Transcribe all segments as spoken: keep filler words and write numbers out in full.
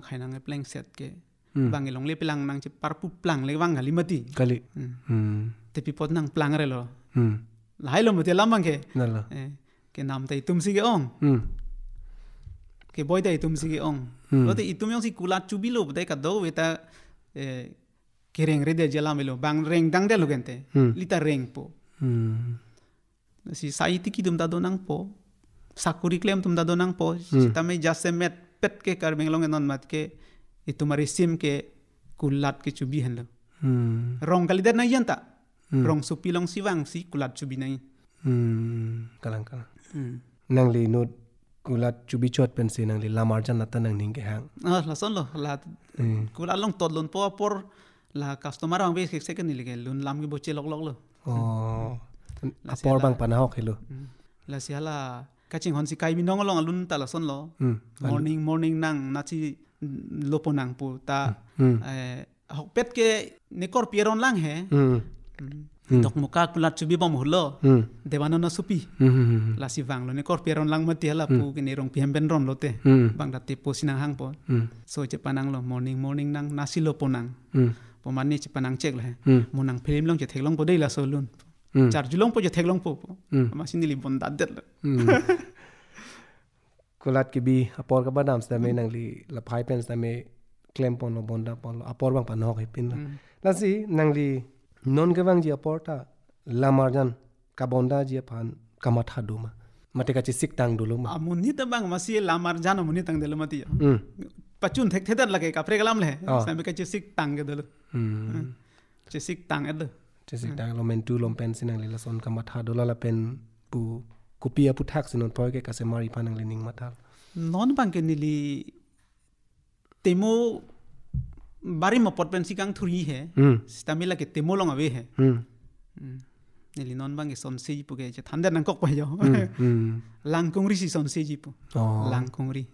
khai nang plang set ke bang elong le pelang nang che parpu plang le wang gali mati kali te pipot nang plang re lo hmm lai lo mati lamang ke nala ke nam tai tum si ke ong hmm ke boy tai tum si ke ong lo te itum yong si kulat chubi lo dai ka do weta ke reng re de jala melo bang reng dang de lo gente lita reng po hmm si sai ti ki dum da do nang po sakuri klem tum da do nang po ta me jasse met pet ke kar beng long non mat ke itumari sim ke kulat ke chubi hen lo hmm rong kali der na yanta rong supi long siwang si kulat chubi nai hmm kalang kalang nang li nut kulat chubi chot pen si nang li lamar jan nata nang ning ke hang ah la son lo la kulat long tot lon po por la customer ang be ke second ni le lun lam ke bo che lok lok lo oh apor bang panahok helo la sia la kaching hon si kai binong long alun ta la son lo morning morning nang na chi lopo nang pu ta eh hok pet ke nekor pieron lang he dok muka kulat chubi bom hulo devana na supi la si wang lo nekor pieron lang mati hala pu ke nerong piem ben ron lote bang da te po sinang hang po so che panang lo morning morning nang nasi lopo nang po mani che panang chek la he monang film long che thek long po dei la so lun char julong po je thek long po ma sin li bon da det kulat ki bi apor ka badam sta me nang li la phai pen sta me claim pon lo bonda pon lo apor bang panok he pin la si nang li non ke bang ji apor ta lamar jan ka bonda ji phan kamatha duma mate ka chi sik tang dulu ma amuni ta bang masi lamar jan amuni tang del mati pachun thek thedar lage ka pre kalam le sa me ka chi sik tang ge dulu chi sik tang ed chi sik tang lo men tu lom pen sinang li la son kamatha dola la pen pu kupia pu thak sinon poy ke ka se mari phanang le ning matal non bang ke nili temo bari mo pot pen sikang thuri he stamila ke temo long ave he nili non bang ke son se pu ke thanda nang kok pa yo lang kongri si son se ji pu lang kongri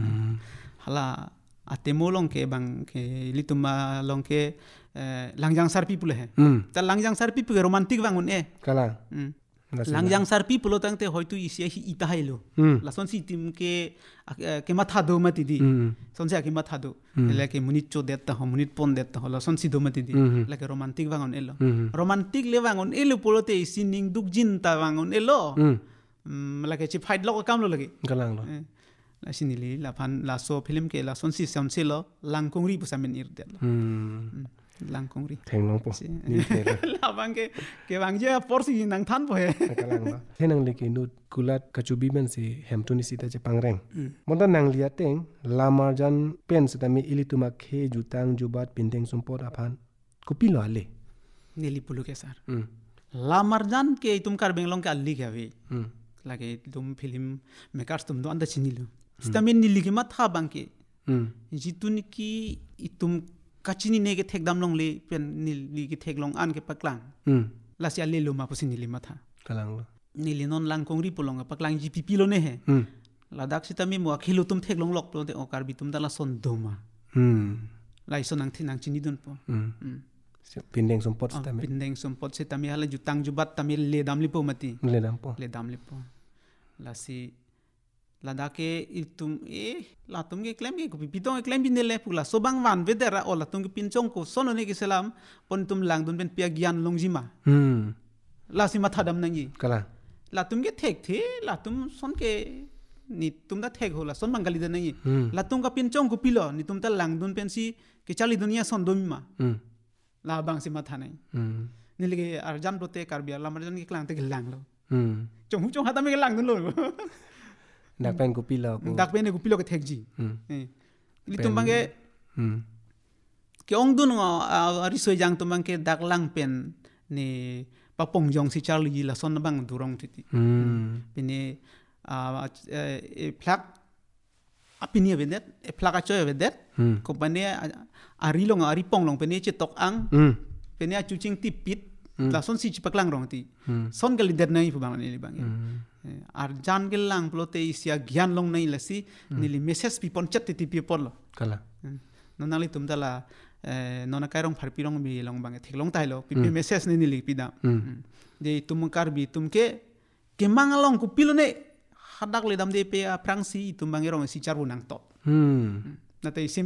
hala atemo long ke bang ke lituma long ke langjang sarpi pu le he ta langjang sarpi pu romantic bang un e kala langjang sarpi pulo tangte hoitu isia hi ita hailo la son si tim ke ke matha do mati di son se ke matha do le ke munit cho detta ho munit pon detta ho la son si do mati di la ke romantic wangon elo romantic le wangon elo pulo te sining duk jin ta wangon elo la ke chi fight lo kam lo lagi galang lo la sinili la phan la so film ke la son si sam se lo lang kongri pu samen ir de lo lang kongri theng long po ni the la bang ke ke bang je por si nang than po he kalang lo thenang le ke nut kulat kachubi men si hem tu ni si ta che pangreng monda nang lia teng lamar jan pen se ta mi ilituma khe jutang jubat pinteng sumpot aphan kupi lo ale neli pulu ke sar lamar jan ke tum kar benglong ke alli ke ave lage tum film makers tum do anda chinilo stamin nili ke matha bang ke jitun ki itum kachini ne ke thek dam long le pen nili ke thek long an ke paklang la sia le lo ma pusin nili matha kalang lo nili non lang kongri pulong paklang ji pipi lo ne he ladak sita mi mo khilo tum thek long lok pro te okar bi tum dala son doma lai son nang thinang chini dun po pindeng sumpot sta me pindeng sumpot se tami hala jutang jubat tami le dam lipo mati le dam po le dam lipo la si ladake itum e la tum ke claim ke ko pitong ke claim bin le pula sobang wan vedera ola tum ke pinchong ko sono ne ke salam pon tum lang dun ben pia gyan longjima hmm la si matha dam nangi kala la tum ke thek the la tum son ke ni tum da thek hola son mangali da nangi la tum ka pinchong ko pilo ni tum ta lang dun pen si ke chali dunia son domima la bang si matha nai ni le arjan prote karbia la marjan ke klang te ke lang lo chong chong hata me ke lang dun lo dak pen ko pilo ko dak pen ko pilo ke thek ji li tum bange ke ong dun ngo ari soi jang tum bange dak lang pen ni papong jong si charli la son bang durong titi pini e plak apini vedet e plak a choy vedet ko bane ari long ari pong long peni che tok ang peni a chuching ti pit la son si chipaklang rong ti son gal der nai pu bang ni li bang ar jan gel lang plote isia gyan long nai la si ni li message pi pon chat ti pi pol kala nonali tum dala nona kairong pharpi rong bi long bang thik long tai lo pi pi message ni ni li pi da de tum kar bi tum ke ke mangalong ku pilone hadak le dam de pe prangsi tum bang rong si charu nang to na te